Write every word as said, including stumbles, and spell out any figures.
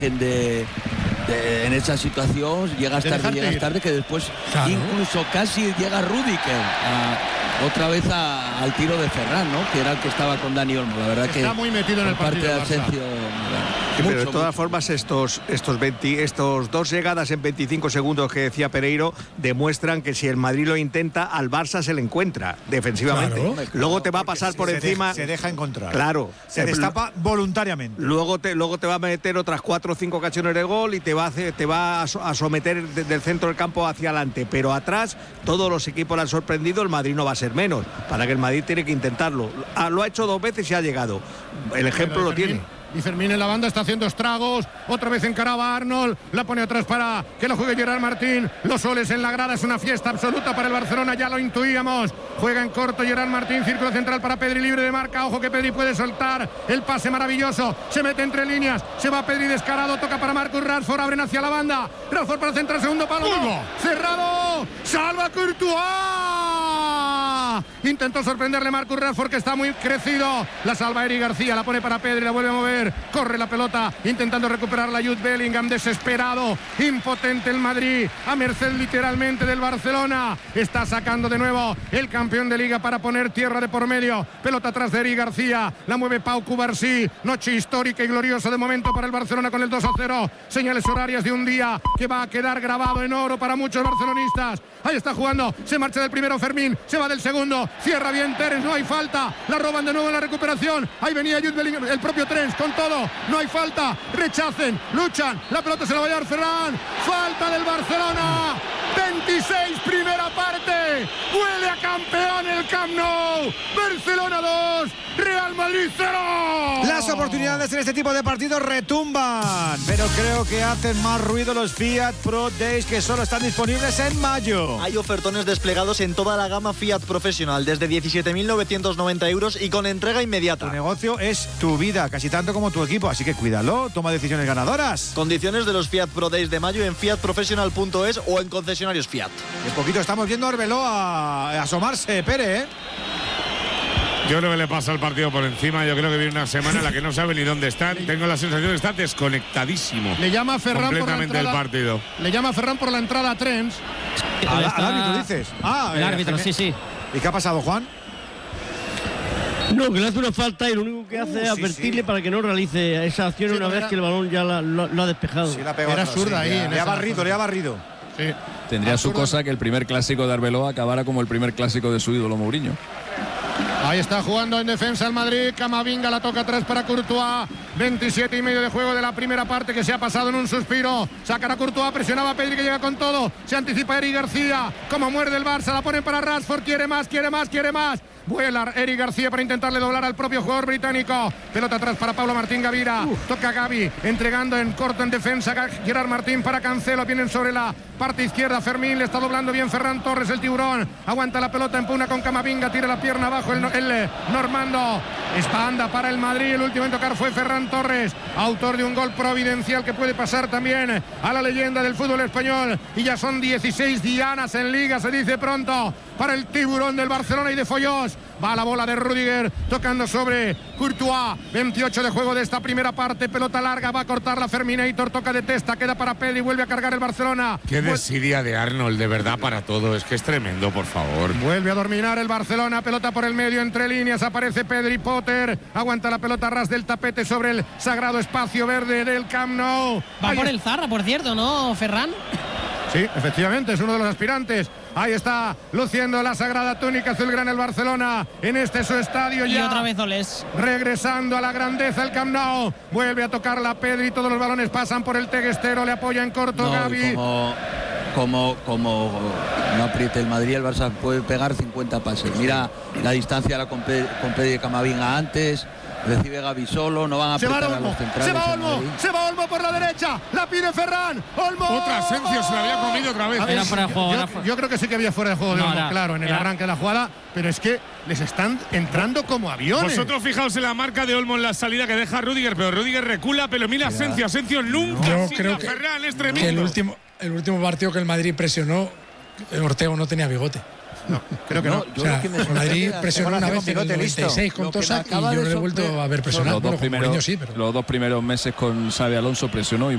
de, de en esa situación llegas tarde, llegas tarde, que después claro. incluso casi llega Rüdiger a, otra vez a, al tiro de Ferran, ¿no? Que era el que estaba con Dani Olmo. La verdad está que está muy metido en el partido de Asensio. Sí, pero de todas mucho. formas estos estos veinte, estos dos llegadas en veinticinco segundos que decía Pereiro demuestran que si el Madrid lo intenta al Barça se le encuentra defensivamente. Claro. Luego te va a pasar por se encima. Deja, se deja encontrar. Claro. Se destapa voluntariamente. Luego te luego te va a meter otras cuatro o cinco ocasiones de gol y te va a hacer, te va a, a someter desde el centro del campo hacia adelante. Pero atrás todos los equipos le han sorprendido. El Madrid no va a ser menos. Para que el Madrid tiene que intentarlo. Lo ha hecho dos veces y ha llegado. El ejemplo lo tiene. Y Fermín en la banda está haciendo estragos. Otra vez encaraba a Arnold. La pone atrás para que lo juegue Gerard Martín. Los soles en la grada. Es una fiesta absoluta para el Barcelona. Ya lo intuíamos. Juega en corto Gerard Martín. Círculo central para Pedri, libre de marca. Ojo que Pedri puede soltar el pase maravilloso. Se mete entre líneas. Se va Pedri descarado. Toca para Marcus Rashford. Abren hacia la banda. Rashford para centrar. Segundo palo. No. Cerrado. Salva Courtois. Intentó sorprenderle Marcus Rashford, que está muy crecido. La salva Eric García. La pone para Pedri. La vuelve a mover. Corre la pelota intentando recuperar la Jude Bellingham, desesperado, impotente el Madrid, a merced literalmente del Barcelona. Está sacando de nuevo el campeón de liga para poner tierra de por medio. Pelota atrás de Eric García, la mueve Pau Cubarsí. Noche histórica y gloriosa de momento para el Barcelona con el dos a cero. Señales horarias de un día que va a quedar grabado en oro para muchos barcelonistas. Ahí está jugando, se marcha del primero Fermín, se va del segundo, cierra bien Terence, no hay falta, la roban de nuevo en la recuperación. Ahí venía Jude Bellingham, el propio Terence con todo, no hay falta, rechacen, luchan, la pelota se la va a llevar Ferran, falta del Barcelona, veintiséis primera parte, huele a campeón el Camp Nou, Barcelona dos, Real Madrid cero. Las oportunidades en este tipo de partidos retumban, pero creo que hacen más ruido los Fiat Pro Days, que solo están disponibles en mayo. Hay ofertones desplegados en toda la gama Fiat Professional, desde diecisiete mil novecientos noventa euros y con entrega inmediata. Tu negocio es tu vida, casi tanto como tu equipo, así que cuídalo, toma decisiones ganadoras. Condiciones de los Fiat Pro Days de mayo en fiat professional punto es o en concesionarios Fiat. En poquito estamos viendo a Arbeloa a asomarse, Pere, ¿eh? Yo creo que le pasa el partido por encima. Yo creo que viene una semana en la que no sabe ni dónde está. Tengo la sensación de que está desconectadísimo. Le llama a Ferran completamente por la entrada, el partido. Le llama a Ferran por la entrada a Trens. ¿Al, al árbitro dices? Ah, el árbitro, sí, sí. ¿Y qué ha pasado, Juan? No, que le hace una falta y lo único que hace uh, es sí, advertirle sí. para que no realice esa acción sí, una vez era, que el balón ya la, lo, lo ha despejado. Sí, la pegó era atrás, zurda sí, ahí. Ya, en le ha barrido, zona. le ha barrido. Sí. Tendría su cosa que el primer clásico de Arbeloa acabara como el primer clásico de su ídolo Mourinho. Ahí está jugando en defensa el Madrid. Camavinga la toca atrás para Courtois. veintisiete y medio de juego de la primera parte que se ha pasado en un suspiro. Sacará Courtois, presionaba a Pedri que llega con todo. Se anticipa Eric García. Como muerde el Barça, la ponen para Rashford. Quiere más, quiere más, quiere más. Vuela Eric García para intentarle doblar al propio jugador británico. Pelota atrás para Pablo Martín Gavira. Uh. Toca Gavi, entregando en corto en defensa. Gerard Martín para Cancelo. Vienen sobre la parte izquierda. Fermín le está doblando bien Ferran Torres, el tiburón. Aguanta la pelota, empuna con Camavinga. Tira la pierna abajo el, el Normando. Espanda para el Madrid. El último en tocar fue Ferran Torres, autor de un gol providencial que puede pasar también a la leyenda del fútbol español. Y ya son dieciséis dianas en liga, se dice pronto, para el tiburón del Barcelona y de Follós. Va la bola de Rüdiger tocando sobre Courtois. veintiocho de juego de esta primera parte. Pelota larga, va a cortar la Ferminator. Toca de testa, queda para Pedri. Vuelve a cargar el Barcelona. Qué desidia de Arnold, de verdad, para todo. Es que es tremendo, por favor. Vuelve a dominar el Barcelona. Pelota por el medio, entre líneas. Aparece Pedri. Potter aguanta la pelota ras del tapete sobre el sagrado espacio verde del Camp Nou. Va Ahí por es... el Zarra, por cierto, ¿no, Ferran? Sí, efectivamente, es uno de los aspirantes. Ahí está, luciendo la sagrada túnica azulgrana el Barcelona en este su estadio. Y ya otra vez Oles. Regresando a la grandeza el Camp Nou. Vuelve a tocar la Pedri, todos los balones pasan por el teguestero, le apoya en corto no, Gavi. Como, como, como no apriete el Madrid, el Barça puede pegar cincuenta pases. Mira la distancia la con Pedri y Camavinga antes. Recibe Gavi solo, no van a apretar a los centrales. Se va Olmo, se va Olmo por la derecha, la pide Ferran, Olmo. Otra Asensio se la había comido otra vez. Ver, era fuera de juego, yo, era fuera. yo creo que sí que había fuera de juego de no, Olmo, era, claro, en el era. arranque de la jugada, pero es que les están entrando como aviones. Vosotros fijaos en la marca de Olmo en la salida que deja Rüdiger, pero Rüdiger recula, pero mira Asensio, Asensio nunca yo sigue creo a que, Ferran, es tremendo. Que el último, el último partido que el Madrid presionó, Ortego no tenía bigote. No, creo que no. no. Yo o sea, que me Madrid presionó una vez en el noventa y seis con Tosak y yo no le he vuelto a ver presionar. Los, dos bueno, primeros, sí, pero... los dos primeros meses con Xabi Alonso presionó y